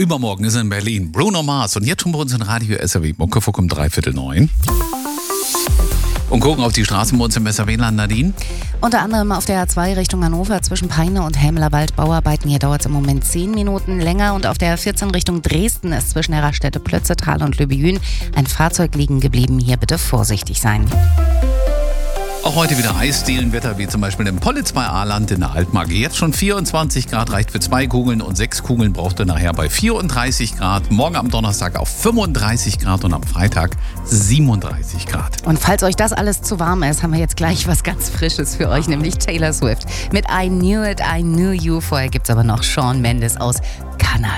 Übermorgen ist in Berlin Bruno Mars und jetzt schon bei uns in Radio SRW. Muckefuck um 8:45. Und gucken auf die Straßen bei uns im SRW-Land, Nadine. Unter anderem auf der A2 Richtung Hannover zwischen Peine und Helmlerwald Bauarbeiten. Hier dauert es im Moment 10 Minuten länger. Und auf der 14 Richtung Dresden ist zwischen der Raststätte Plötzetal und Lübejün ein Fahrzeug liegen geblieben. Hier bitte vorsichtig sein. Auch heute wieder Eisdielenwetter, wie zum Beispiel im Pollitz bei Ahrland in der Altmark. Jetzt schon 24 Grad, reicht für 2 Kugeln und 6 Kugeln braucht ihr nachher bei 34 Grad. Morgen am Donnerstag auf 35 Grad und am Freitag 37 Grad. Und falls euch das alles zu warm ist, haben wir jetzt gleich was ganz Frisches für euch, nämlich Taylor Swift mit I Knew It, I Knew You. Vorher gibt's aber noch Shawn Mendes aus Kanada.